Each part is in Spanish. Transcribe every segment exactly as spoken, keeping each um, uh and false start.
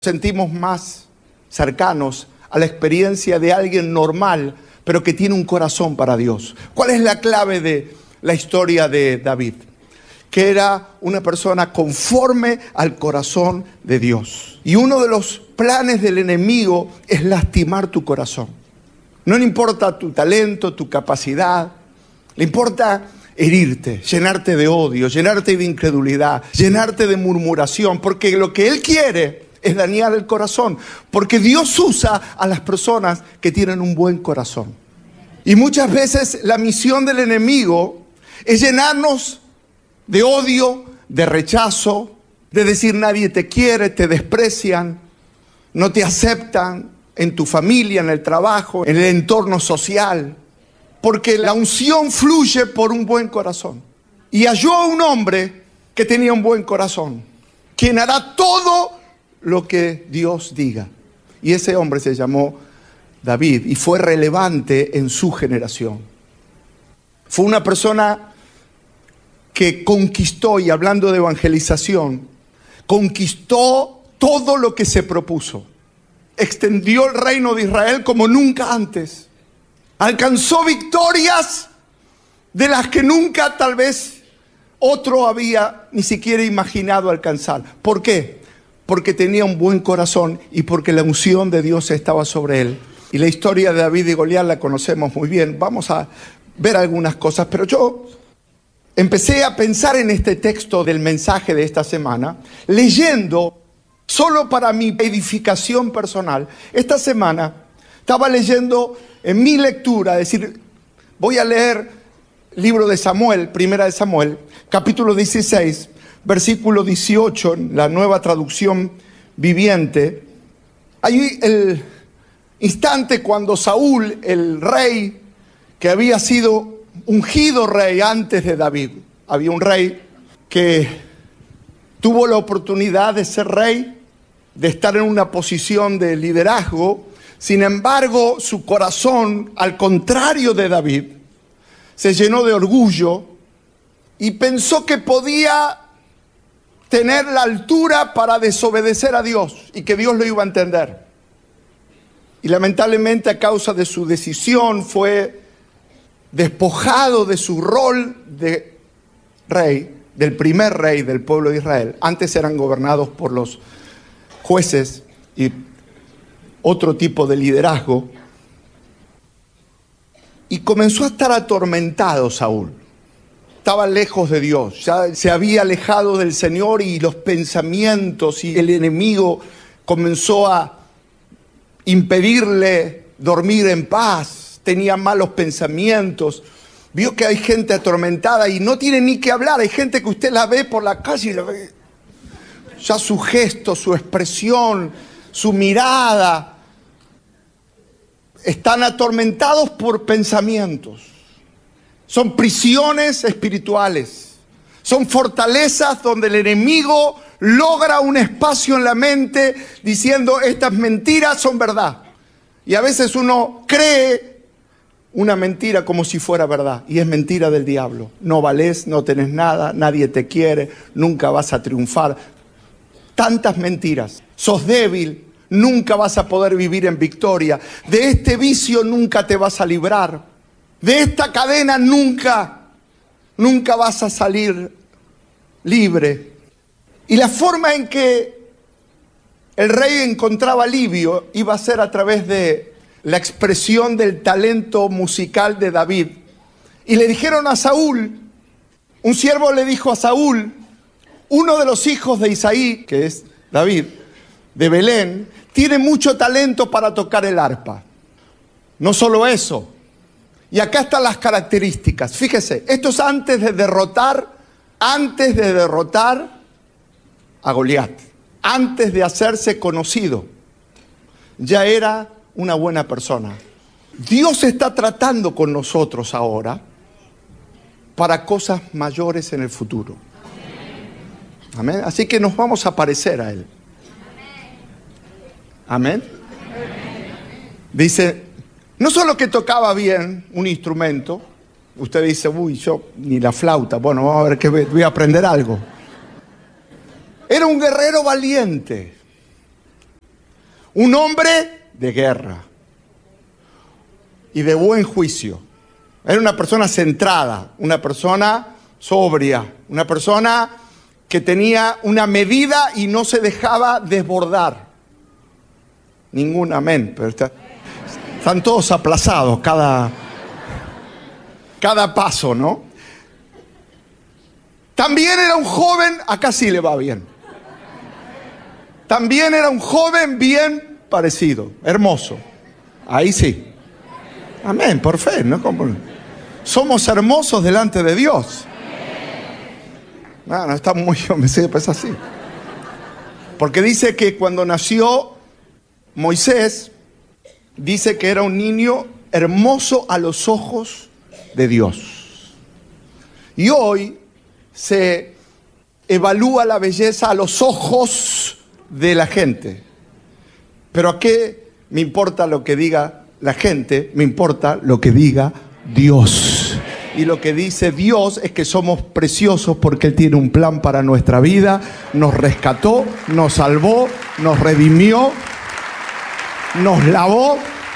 sentimos más cercanos a la experiencia de alguien normal, pero que tiene un corazón para Dios. ¿Cuál es la clave de la historia de David? Que era una persona conforme al corazón de Dios. Y uno de los planes del enemigo es lastimar tu corazón. No le importa tu talento, tu capacidad, le importa herirte, llenarte de odio, llenarte de incredulidad, llenarte de murmuración, porque lo que él quiere es dañar el corazón, porque Dios usa a las personas que tienen un buen corazón. Y muchas veces la misión del enemigo es llenarnos de odio, de rechazo, de decir nadie te quiere, te desprecian, no te aceptan en tu familia, en el trabajo, en el entorno social, porque la unción fluye por un buen corazón. Y halló a un hombre que tenía un buen corazón, quien hará todo lo que Dios diga. Y ese hombre se llamó David y fue relevante en su generación. Fue una persona que conquistó, y hablando de evangelización, conquistó todo lo que se propuso. Extendió el reino de Israel como nunca antes. Alcanzó victorias de las que nunca tal vez otro había ni siquiera imaginado alcanzar. ¿Por qué? Porque tenía un buen corazón y porque la unción de Dios estaba sobre él. Y la historia de David y Goliat la conocemos muy bien. Vamos a ver algunas cosas, pero yo empecé a pensar en este texto del mensaje de esta semana, leyendo solo para mi edificación personal. Esta semana estaba leyendo en mi lectura, es decir, voy a leer libro de Samuel, primera de Samuel, capítulo dieciséis, versículo dieciocho, en la Nueva Traducción Viviente. Allí el instante cuando Saúl, el rey, que había sido ungido rey antes de David, había un rey que tuvo la oportunidad de ser rey, de estar en una posición de liderazgo. Sin embargo, su corazón, al contrario de David, se llenó de orgullo y pensó que podía tener la altura para desobedecer a Dios y que Dios lo iba a entender. Y lamentablemente, a causa de su decisión, fue despojado de su rol de rey, del primer rey del pueblo de Israel. Antes eran gobernados por los jueces y otro tipo de liderazgo. Y comenzó a estar atormentado Saúl. Estaba lejos de Dios, ya se había alejado del Señor, y los pensamientos y el enemigo comenzó a impedirle dormir en paz. Tenía malos pensamientos. Vio que hay gente atormentada y no tiene ni que hablar. Hay gente que usted la ve por la calle y la ve, ya su gesto, su expresión, su mirada, están atormentados por pensamientos. Son prisiones espirituales. Son fortalezas donde el enemigo logra un espacio en la mente diciendo estas mentiras son verdad. Y a veces uno cree una mentira como si fuera verdad. Y es mentira del diablo. No valés, no tenés nada, nadie te quiere, nunca vas a triunfar. Tantas mentiras. Sos débil, nunca vas a poder vivir en victoria. De este vicio nunca te vas a librar. De esta cadena nunca, nunca vas a salir libre. Y la forma en que el rey encontraba alivio iba a ser a través de la expresión del talento musical de David. Y le dijeron a Saúl, un siervo le dijo a Saúl, uno de los hijos de Isaí, que es David, de Belén, tiene mucho talento para tocar el arpa. No solo eso. Y acá están las características. Fíjese, esto es antes de derrotar, antes de derrotar a Goliat. Antes de hacerse conocido. Ya era una buena persona. Dios está tratando con nosotros ahora para cosas mayores en el futuro. Amén. Así que nos vamos a parecer a Él. Amén. Dice, no solo que tocaba bien un instrumento. Usted dice, uy, yo ni la flauta. Bueno, vamos a ver que voy a aprender algo. Era un guerrero valiente. Un hombre de guerra y de buen juicio. Era una persona centrada, una persona sobria, una persona que tenía una medida y no se dejaba desbordar. Ningún amén, pero está, están todos aplazados cada, cada paso, ¿no? También era un joven, acá sí le va bien. También era un joven bien parecido, hermoso. Ahí sí. Amén, por fe, ¿no? Como, somos hermosos delante de Dios. No, no está muy, yo me sé, pues así. Porque dice que cuando nació Moisés, dice que era un niño hermoso a los ojos de Dios. Y hoy se evalúa la belleza a los ojos de la gente. Pero ¿a qué me importa lo que diga la gente? Me importa lo que diga Dios. Y lo que dice Dios es que somos preciosos porque Él tiene un plan para nuestra vida. Nos rescató, nos salvó, nos redimió, nos lavó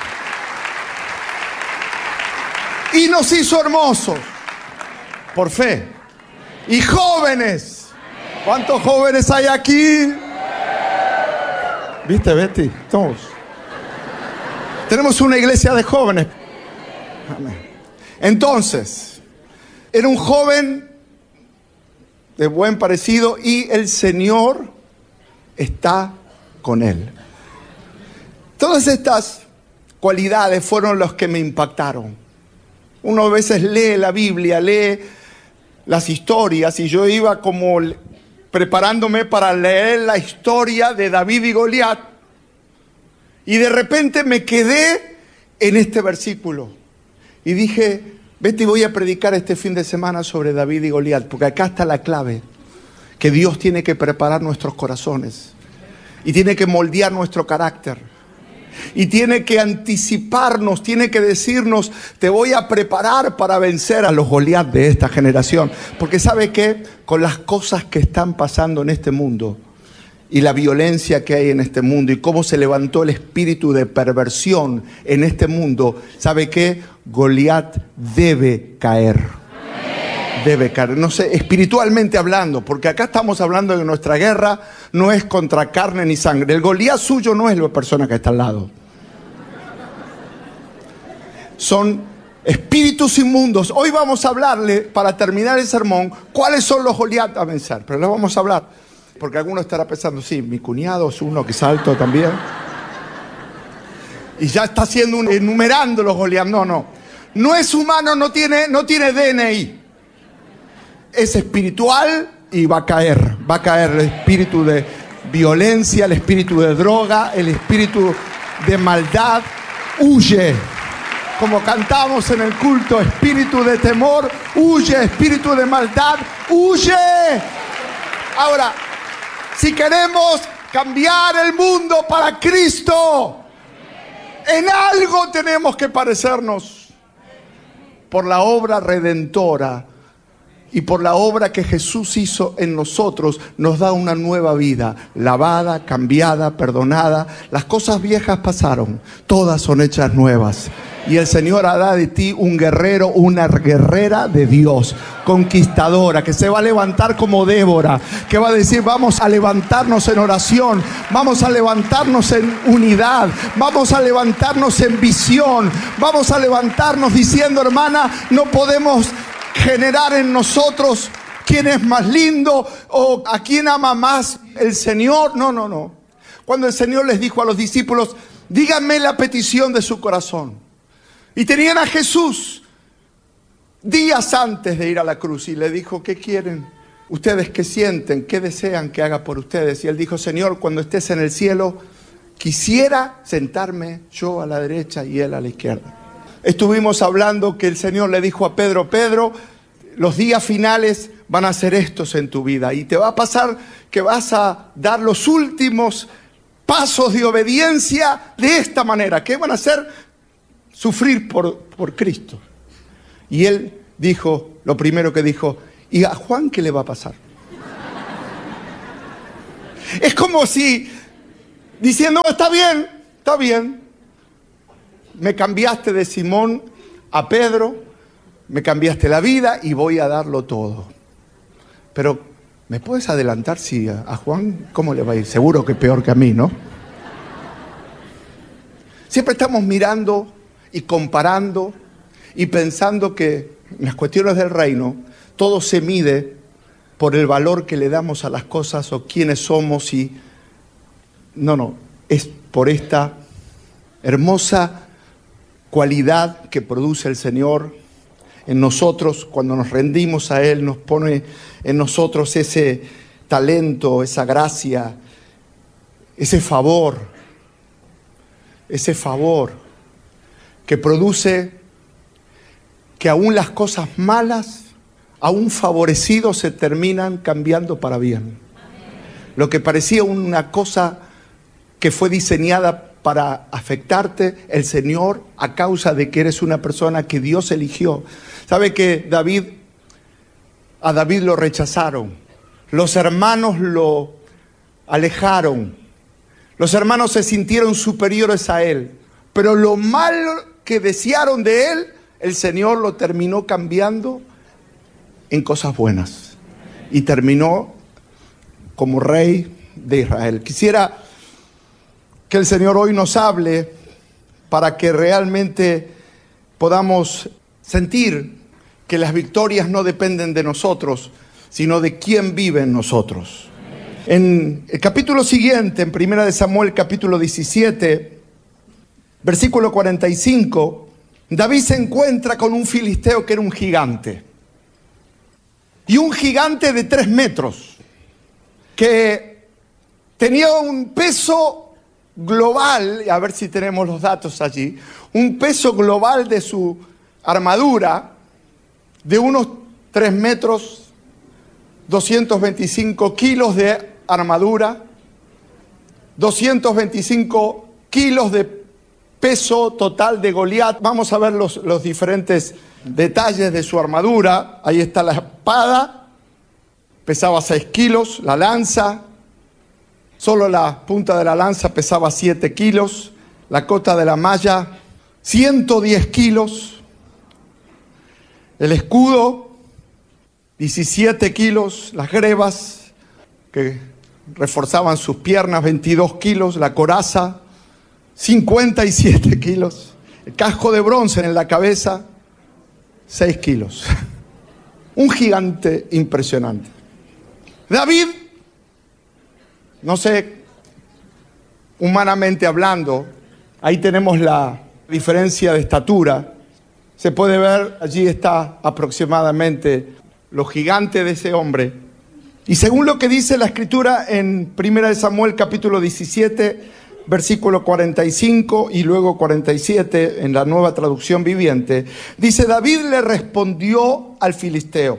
y nos hizo hermosos por fe. Y jóvenes, ¿cuántos jóvenes hay aquí? ¿Viste, Betty? Todos. Tenemos una iglesia de jóvenes. Amén. Entonces, era un joven de buen parecido y el Señor está con él. Todas estas cualidades fueron las que me impactaron. Uno a veces lee la Biblia, lee las historias y yo iba como preparándome para leer la historia de David y Goliat y de repente me quedé en este versículo y dije, vete, voy a predicar este fin de semana sobre David y Goliat, porque acá está la clave, que Dios tiene que preparar nuestros corazones y tiene que moldear nuestro carácter y tiene que anticiparnos, tiene que decirnos, te voy a preparar para vencer a los Goliat de esta generación. Porque ¿sabe qué? Con las cosas que están pasando en este mundo y la violencia que hay en este mundo y cómo se levantó el espíritu de perversión en este mundo, ¿sabe qué? Goliat debe caer. Debe caer, no sé, espiritualmente hablando, porque acá estamos hablando de que nuestra guerra no es contra carne ni sangre. El Goliat suyo no es la persona que está al lado. Son espíritus inmundos. Hoy vamos a hablarle, para terminar el sermón, cuáles son los Goliat a vencer. Pero les vamos a hablar, porque alguno estará pensando, sí, mi cuñado es uno que es alto también. Y ya está haciendo un, enumerando los Goliat. No, no. No es humano, no tiene, no tiene D N I. Es espiritual y va a caer. Va a caer el espíritu de violencia, el espíritu de droga, el espíritu de maldad. Huye. Como cantamos en el culto, espíritu de temor, huye, espíritu de maldad, huye. Ahora, si queremos cambiar el mundo para Cristo, en algo tenemos que parecernos. Por la obra redentora y por la obra que Jesús hizo en nosotros, nos da una nueva vida, lavada, cambiada, perdonada. Las cosas viejas pasaron, todas son hechas nuevas. Y el Señor hará de ti un guerrero, una guerrera de Dios, conquistadora, que se va a levantar como Débora, que va a decir, vamos a levantarnos en oración, vamos a levantarnos en unidad, vamos a levantarnos en visión, vamos a levantarnos diciendo, hermana, no podemos generar en nosotros quién es más lindo o a quién ama más el Señor. No, no, no. Cuando el Señor les dijo a los discípulos, díganme la petición de su corazón. Y tenían a Jesús días antes de ir a la cruz y le dijo, ¿qué quieren? ¿Ustedes qué sienten? ¿Qué desean que haga por ustedes? Y él dijo, Señor, cuando estés en el cielo, quisiera sentarme yo a la derecha y él a la izquierda. Estuvimos hablando que el Señor le dijo a Pedro, Pedro, los días finales van a ser estos en tu vida y te va a pasar que vas a dar los últimos pasos de obediencia de esta manera. ¿Qué van a hacer? Sufrir por, por Cristo. Y él dijo, lo primero que dijo, ¿y a Juan qué le va a pasar? Es como si diciendo, está bien, está bien. Me cambiaste de Simón a Pedro, me cambiaste la vida y voy a darlo todo. Pero, ¿me puedes adelantar si a, a Juan cómo le va a ir? Seguro que peor que a mí, ¿no? Siempre estamos mirando y comparando y pensando que en las cuestiones del reino todo se mide por el valor que le damos a las cosas o quiénes somos y... No, no, es por esta hermosa cualidad que produce el Señor en nosotros cuando nos rendimos a Él, nos pone en nosotros ese talento, esa gracia, ese favor. Ese favor que produce que aún las cosas malas, aún favorecidos, se terminan cambiando para bien. Lo que parecía una cosa que fue diseñada para afectarte, el Señor, a causa de que eres una persona que Dios eligió. ¿Sabe que David, a David lo rechazaron? Los hermanos lo alejaron. Los hermanos se sintieron superiores a él, pero lo malo que desearon de él, el Señor lo terminó cambiando en cosas buenas y terminó como rey de Israel. Quisiera que el Señor hoy nos hable para que realmente podamos sentir que las victorias no dependen de nosotros, sino de quién vive en nosotros. En el capítulo siguiente, en Primera de Samuel, capítulo diecisiete, versículo cuarenta y cinco, David se encuentra con un filisteo que era un gigante. Y un gigante de tres metros, que tenía un peso global, a ver si tenemos los datos allí, un peso global de su armadura de unos tres metros, doscientos veinticinco kilos de armadura, doscientos veinticinco kilos de peso total de Goliat. Vamos a ver los, los diferentes detalles de su armadura. Ahí está la espada, pesaba seis kilos, la lanza, solo la punta de la lanza pesaba siete kilos, la cota de la malla, ciento diez kilos, el escudo, diecisiete kilos, las grebas que reforzaban sus piernas, veintidós kilos, la coraza, cincuenta y siete kilos, el casco de bronce en la cabeza, seis kilos. Un gigante impresionante. David, no sé, humanamente hablando, ahí tenemos la diferencia de estatura. Se puede ver, allí está aproximadamente lo gigante de ese hombre. Y según lo que dice la Escritura en Primera de Samuel capítulo diecisiete, versículo cuarenta y cinco y luego cuarenta y siete en la Nueva Traducción Viviente, dice: David le respondió al filisteo: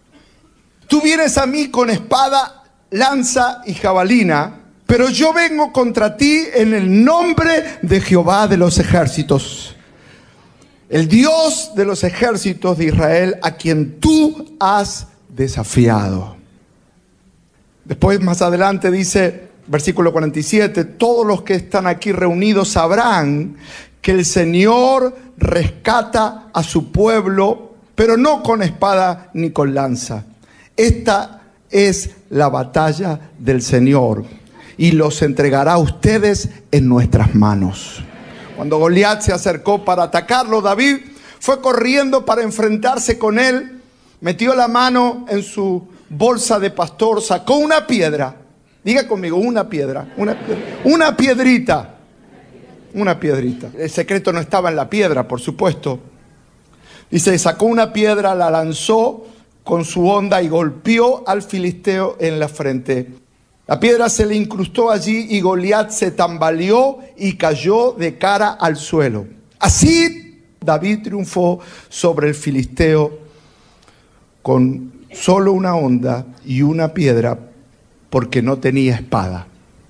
tú vienes a mí con espada, lanza y jabalina, pero yo vengo contra ti en el nombre de Jehová de los ejércitos, el Dios de los ejércitos de Israel, a quien tú has desafiado. Después, más adelante, dice, versículo cuarenta y siete, todos los que están aquí reunidos sabrán que el Señor rescata a su pueblo, pero no con espada ni con lanza. Esta es la batalla del Señor y los entregará a ustedes en nuestras manos. Cuando Goliat se acercó para atacarlo, David fue corriendo para enfrentarse con él, metió la mano en su bolsa de pastor, sacó una piedra. Diga conmigo, una piedra, una, una piedrita, una piedrita. El secreto no estaba en la piedra, por supuesto. Dice, sacó una piedra, la lanzó con su honda y golpeó al filisteo en la frente. La piedra se le incrustó allí y Goliat se tambaleó y cayó de cara al suelo. Así David triunfó sobre el filisteo con solo una honda y una piedra, porque no tenía espada.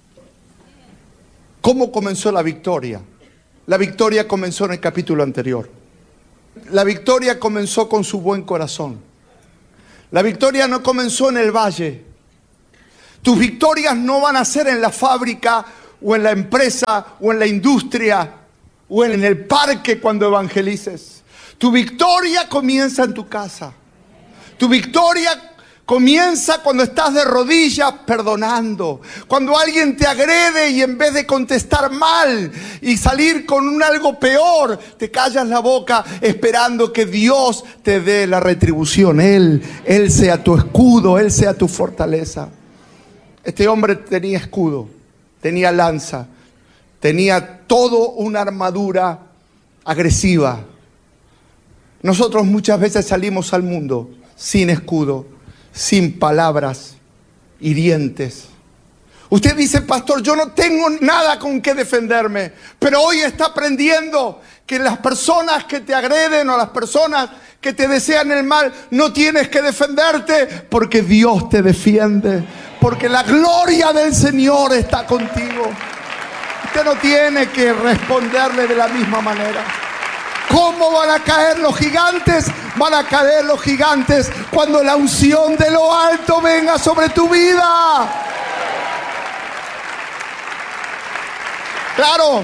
¿Cómo comenzó la victoria? La victoria comenzó en el capítulo anterior. La victoria comenzó con su buen corazón. La victoria no comenzó en el valle. Tus victorias no van a ser en la fábrica o en la empresa, o en la industria, o en el parque cuando evangelices. Tu victoria comienza en tu casa. Tu victoria comienza cuando estás de rodillas perdonando. Cuando alguien te agrede y en vez de contestar mal y salir con un algo peor, te callas la boca esperando que Dios te dé la retribución. Él, Él sea tu escudo, Él sea tu fortaleza. Este hombre tenía escudo, tenía lanza, tenía todo una armadura agresiva. Nosotros muchas veces salimos al mundo sin escudo, sin palabras hirientes. Usted dice, pastor, yo no tengo nada con qué defenderme, pero hoy está aprendiendo que las personas que te agreden o las personas que te desean el mal, no tienes que defenderte porque Dios te defiende, porque la gloria del Señor está contigo. Usted no tiene que responderle de la misma manera. ¿Cómo van a caer los gigantes? Van a caer los gigantes cuando la unción de lo alto venga sobre tu vida. Claro,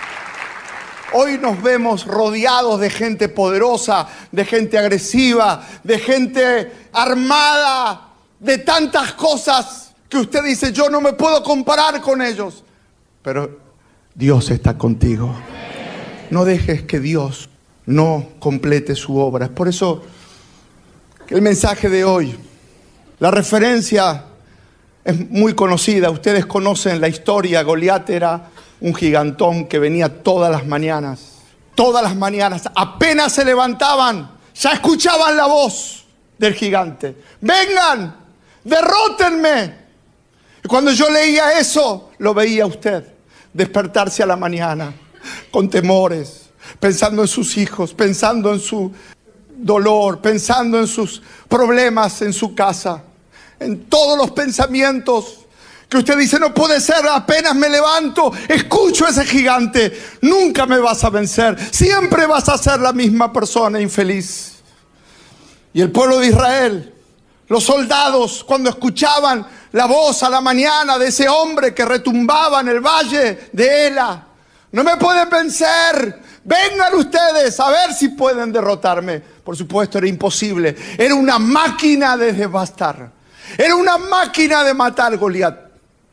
hoy nos vemos rodeados de gente poderosa, de gente agresiva, de gente armada, de tantas cosas que usted dice, yo no me puedo comparar con ellos. Pero Dios está contigo. No dejes que Dios no complete su obra. Por eso el mensaje de hoy, la referencia es muy conocida. Ustedes conocen la historia. Goliat era un gigantón que venía todas las mañanas. Todas las mañanas, apenas se levantaban, ya escuchaban la voz del gigante. Vengan, derrótenme. Y cuando yo leía eso, lo veía usted despertarse a la mañana con temores, pensando en sus hijos, pensando en su dolor, pensando en sus problemas en su casa, en todos los pensamientos que usted dice, no puede ser, apenas me levanto, escucho a ese gigante, nunca me vas a vencer, siempre vas a ser la misma persona infeliz. Y el pueblo de Israel, los soldados, cuando escuchaban la voz a la mañana de ese hombre que retumbaba en el valle de Ela, no me pueden vencer, vengan ustedes a ver si pueden derrotarme. Por supuesto era imposible, era una máquina de devastar, era una máquina de matar Goliat.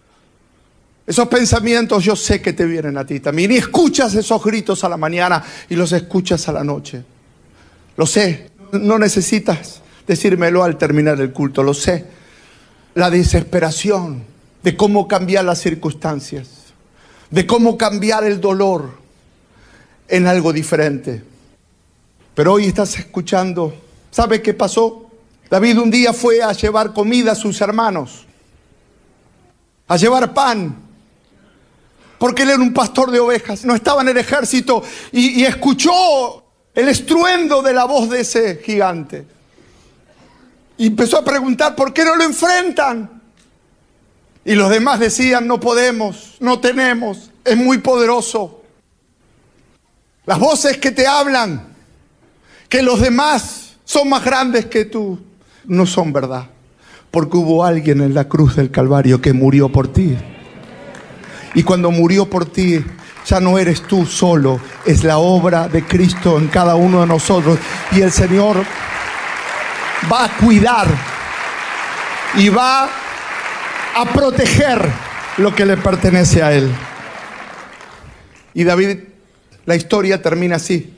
Esos pensamientos yo sé que te vienen a ti también, y escuchas esos gritos a la mañana y los escuchas a la noche. Lo sé, no necesitas decírmelo al terminar el culto, lo sé. La desesperación de cómo cambiar las circunstancias, de cómo cambiar el dolor en algo diferente. Pero hoy estás escuchando, ¿sabe qué pasó? David un día fue a llevar comida a sus hermanos, a llevar pan, porque él era un pastor de ovejas, no estaba en el ejército, y, y escuchó el estruendo de la voz de ese gigante. Y empezó a preguntar, ¿por qué no lo enfrentan? Y los demás decían, no podemos, no tenemos, es muy poderoso. Las voces que te hablan, que los demás son más grandes que tú, no son verdad. Porque hubo alguien en la cruz del Calvario que murió por ti. Y cuando murió por ti, ya no eres tú solo, es la obra de Cristo en cada uno de nosotros. Y el Señor va a cuidar y va a proteger lo que le pertenece a Él. Y David, la historia termina así,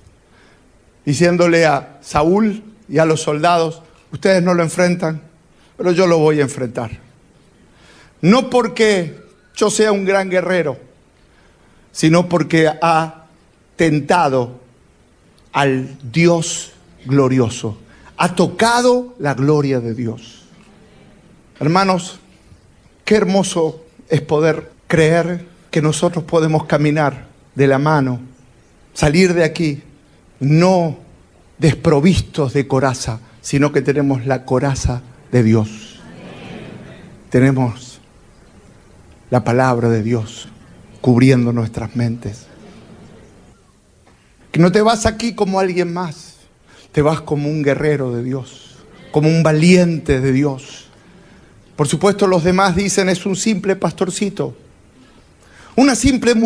diciéndole a Saúl y a los soldados, ustedes no lo enfrentan, pero yo lo voy a enfrentar. No porque yo sea un gran guerrero, sino porque ha tentado al Dios glorioso. Ha tocado la gloria de Dios. Hermanos, qué hermoso es poder creer que nosotros podemos caminar de la mano, salir de aquí, no desprovistos de coraza, sino que tenemos la coraza de Dios. Tenemos la palabra de Dios cubriendo nuestras mentes. Que no te vas aquí como alguien más, te vas como un guerrero de Dios, como un valiente de Dios. Por supuesto los demás dicen es un simple pastorcito, Una simple mujer